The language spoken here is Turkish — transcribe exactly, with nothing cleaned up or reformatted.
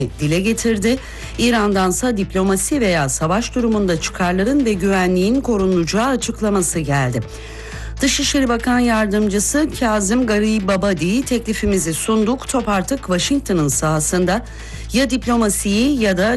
dile getirdi. İran'dansa diplomasi veya savaş durumunda çıkarların ve güvenliğin korunacağı açıklaması geldi. Dışişleri Bakan Yardımcısı Kazım Garibabadi, teklifimizi sunduk, top artık Washington'ın sahasında, ya diplomasiyi ya da